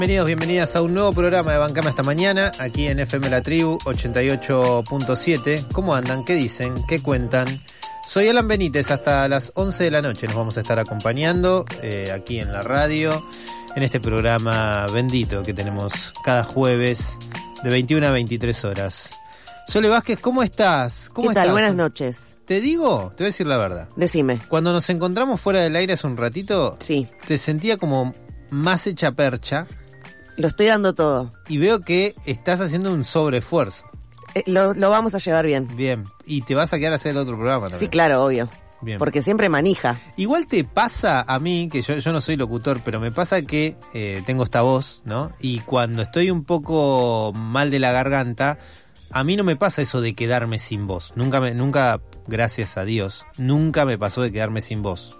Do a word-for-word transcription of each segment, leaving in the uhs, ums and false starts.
Bienvenidos, bienvenidas a un nuevo programa de Bancame Hasta Mañana, aquí en F M La Tribu ochenta y ocho punto siete. ¿Cómo andan? ¿Qué dicen? ¿Qué cuentan? Soy Alan Benítez, hasta las once de la noche nos vamos a estar acompañando eh, aquí en la radio, en este programa bendito que tenemos cada jueves de veintiuna a veintitrés horas. Sole Vázquez, ¿cómo estás? ¿Cómo ¿Qué tal? estás? Buenas noches. Te digo, te voy a decir la verdad. Decime. Cuando nos encontramos fuera del aire hace un ratito, Sí. te sentía como más hecha percha. Lo estoy dando todo. Y veo que estás haciendo un sobreesfuerzo. Eh, lo, lo vamos a llevar bien. Bien. Y te vas a quedar a hacer el otro programa también. Sí, claro, obvio. Bien. Porque siempre manija. Igual te pasa a mí, que yo, yo no soy locutor, pero me pasa que eh, tengo esta voz, ¿no? Y cuando estoy un poco mal de la garganta, a mí no me pasa eso de quedarme sin voz. Nunca, me, nunca, gracias a Dios, nunca me pasó de quedarme sin voz.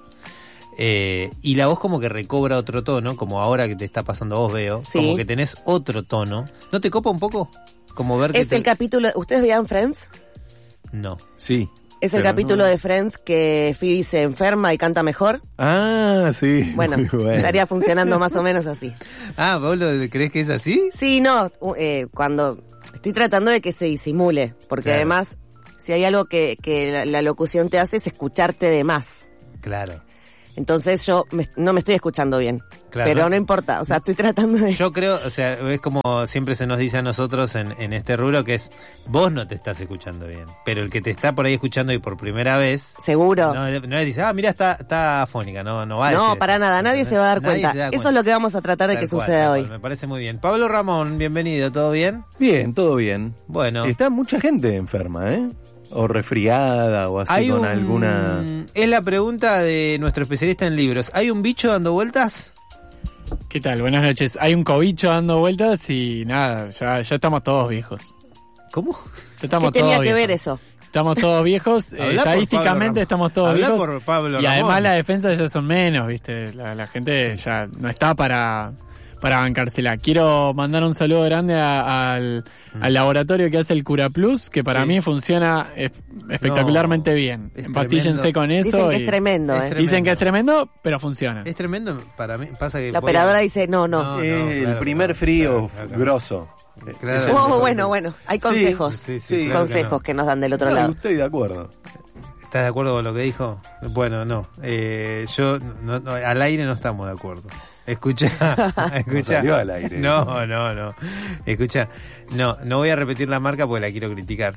Eh, y la voz como que recobra otro tono, como ahora que te está pasando a vos, veo. Sí. Como que tenés otro tono. ¿No te copa un poco? Como ver que Es te... el capítulo... ¿Ustedes veían Friends? No. Sí. Es el Pero capítulo no. de Friends que Phoebe se enferma y canta mejor. Ah, sí. Bueno, Muy bueno. estaría funcionando más o menos así. Ah, ¿vos lo crees que es así? Sí, no, uh, eh, cuando... Estoy tratando de que se disimule, porque Claro. además, si hay algo que, que la, la locución te hace es escucharte de más. Claro. Entonces yo me- no me estoy escuchando bien. Claro. Pero no importa, o sea, estoy tratando de... Yo creo, o sea, es como siempre se nos dice a nosotros en, en este rubro, que es, vos no te estás escuchando bien, pero el que te está por ahí escuchando y por primera vez, Seguro. no, no le dice, ah, mira, está, está afónica, no, no va a No, decir para eso. nada, nadie se va a dar Nadie cuenta. se da Eso es cuenta. lo que vamos a tratar de Tal que cual, suceda tal hoy. cual, me parece muy bien. Pablo Ramón, bienvenido, ¿todo bien? Bien, todo bien. Bueno. Está mucha gente enferma, ¿eh? O resfriada o así Hay con un- alguna... Es la pregunta de nuestro especialista en libros. ¿Hay un bicho dando vueltas? ¿Qué tal? Buenas noches. Hay un cobicho dando vueltas y nada, ya, ya estamos todos viejos. ¿Cómo? Ya estamos ¿Qué tenía todos que ver viejos. eso? Estamos todos viejos, eh, Hablá por Pablo estadísticamente Ramón. estamos todos Hablá viejos. por Pablo y Ramón. además las defensas ya son menos, ¿viste? La, la gente ya no está para, para bancársela. Quiero mandar un saludo grande a- al, al laboratorio que hace el Cura Plus, que para Sí. mí funciona es- espectacularmente No, bien. es Empastíllense tremendo. con eso. Dicen que y- es tremendo, es ¿eh? tremendo. Dicen que es tremendo, pero funciona. Es tremendo para mí. Pasa que La voy a- operadora dice, no, no. No, Eh, el claro, primer claro, frío claro, claro. grosso. Claro. Es el Oh, mejor bueno, frío. bueno. Hay consejos. Sí, sí, Sí, claro consejos que que nos dan del otro No, lado. estoy de acuerdo. no. ¿Estás de acuerdo con lo que dijo? Bueno, no. Eh, yo, no, no, al aire no estamos de acuerdo. Escucha, escucha. salió al aire. No, no, no. Escucha, no, no voy a repetir la marca porque la quiero criticar.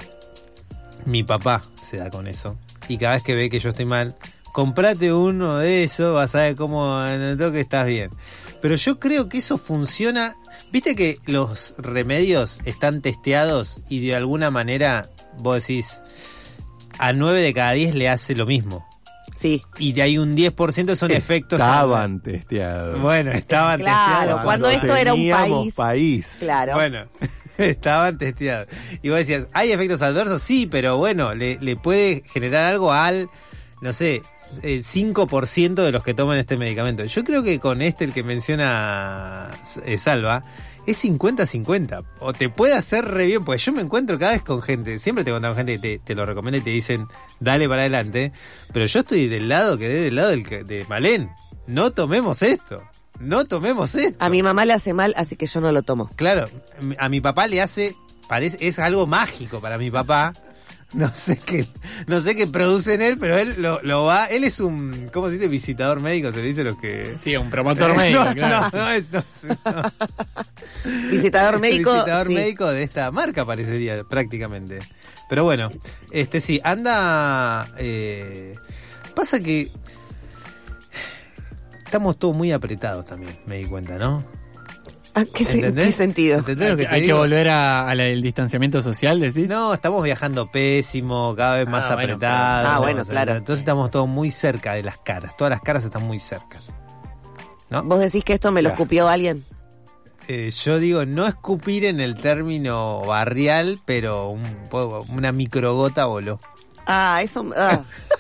Mi papá se da con eso. Y cada vez que ve que yo estoy mal, comprate uno de esos, vas a ver cómo en el toque estás bien. Pero yo creo que eso funciona. Viste que los remedios están testeados y de alguna manera vos decís, a nueve de cada diez le hace lo mismo. Sí. Y de ahí un diez por ciento son efectos. Estaban testeados. Bueno, estaban Claro, testeados. cuando esto era un teníamos país. país. Claro. Bueno, estaban testeados. Y vos decías, ¿hay efectos adversos? Sí, pero bueno, le, le puede generar algo al, no sé, el cinco por ciento de los que toman este medicamento. Yo creo que con este, el que menciona eh, Salva, es cincuenta cincuenta. O te puede hacer re bien, porque yo me encuentro cada vez con gente, siempre te encuentro con gente que te, te lo recomienda y te dicen, dale para adelante. Pero yo estoy del lado que del lado del, que- de Malén. No tomemos esto. No tomemos esto. A mi mamá le hace mal, así que yo no lo tomo. Claro, a mi papá le hace, parece, es algo mágico para mi papá. No sé qué, no sé qué produce en él, pero él lo, lo va, él es un, ¿cómo se dice? Visitador médico, se le dice los que. Sí, un promotor médico, no, claro. no, no es, no, no. Visitador médico. Visitador sí. médico de esta marca parecería prácticamente. Pero bueno, este sí, anda, eh, pasa que estamos todos muy apretados también, me di cuenta, ¿no? Ah, ¿Qué, se- ¿Entendés? ¿Qué sentido? ¿Entendés lo que Hay, te hay que digo? volver a- al distanciamiento social, decís. No, estamos viajando pésimo, cada vez más Ah, bueno, apretados. Ah, bueno, o sea, claro. Entonces estamos todos muy cerca de las caras. Todas las caras están muy cercas. ¿No? ¿Vos decís que esto me lo Claro. escupió alguien? Eh, yo digo, no escupir en el término barrial, pero un poco, una microgota voló. Ah, eso... ah.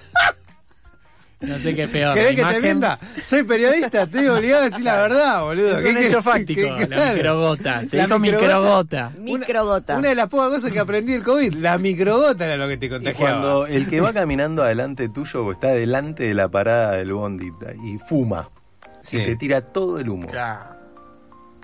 No sé qué peor. ¿Querés la que imagen- te mienta? Soy periodista, estoy obligado a decir la verdad, boludo. Es ¿Qué un querés? hecho fáctico, ¿Qué- la claro. microgota. Te La dijo microgota. Microgota. Una, una de las pocas cosas que aprendí del COVID, la microgota era lo que te Y contagiaba. cuando el que va caminando adelante tuyo o está delante de la parada del bondi y fuma Sí. y te tira todo el humo. Claro.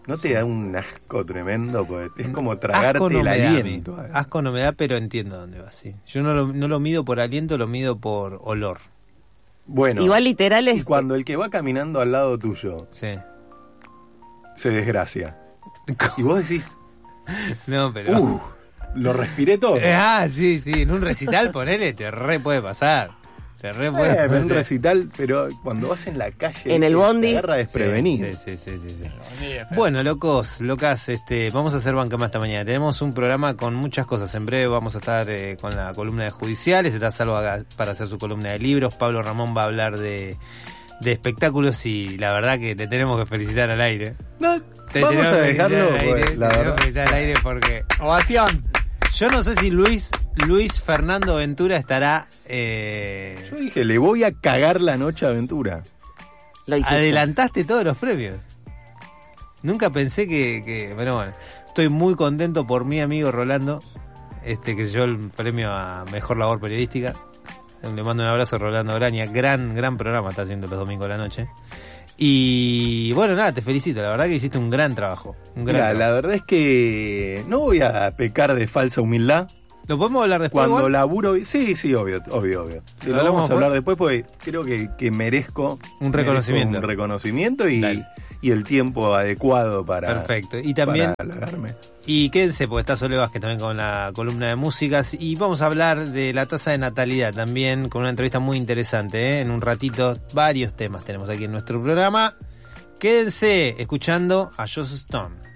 ¿No te da un asco tremendo? Porque es como tragarte Asco no el me da a mí. aliento. Asco no me da, pero entiendo dónde va, sí. Yo no lo, no lo mido por aliento, lo mido por olor. Bueno, Igual literal y es... cuando el que va caminando al lado tuyo Sí. se desgracia. Y vos decís, No, pero... uh, lo respiré todo. Eh, Ah, sí, sí. En un recital, ponele, te re puede pasar. Te re puede Eh, pero pasar. un recital, pero cuando vas en la calle... En el te bondi. agarra desprevenido. Sí, sí, sí, sí, sí. Bueno, locos, locas, este, vamos a hacer Bancama esta mañana. Tenemos un programa con muchas cosas. En breve vamos a estar eh, con la columna de judiciales. Está Salvo acá para hacer su columna de libros. Pablo Ramón va a hablar de, de espectáculos y la verdad que te tenemos que felicitar al aire. No, Te vamos tenemos a que felicitar dejarlo, al aire, pues, te la tenemos verdad. que felicitar al aire porque Ovación. yo no sé si Luis Luis Fernando Ventura estará eh, Yo dije, le voy a cagar la noche a Aventura. Lo hiciste. adelantaste todos los premios. Nunca pensé que, que bueno, bueno, estoy muy contento por mi amigo Rolando, este que se llevó el premio a mejor labor periodística. Le mando un abrazo a Rolando Graña, gran gran programa está haciendo los domingos de la noche. Y bueno, nada, te felicito, la verdad que hiciste un gran trabajo, un gran Mira, trabajo. la verdad es que no voy a pecar de falsa humildad. ¿Lo podemos hablar después? Cuando igual? laburo... Sí, sí, obvio, obvio, obvio. ¿Lo Lo hablamos vamos a hablar después? después porque creo que, que merezco... Un reconocimiento. merezco un reconocimiento y, Dale. y el tiempo adecuado para... Perfecto. Y también, para halagarme. y quédense, porque está Sole Vázquez también con la columna de músicas. Y vamos a hablar de la tasa de natalidad también, con una entrevista muy interesante, ¿eh? En un ratito, varios temas tenemos aquí en nuestro programa. Quédense escuchando a Joss Stone.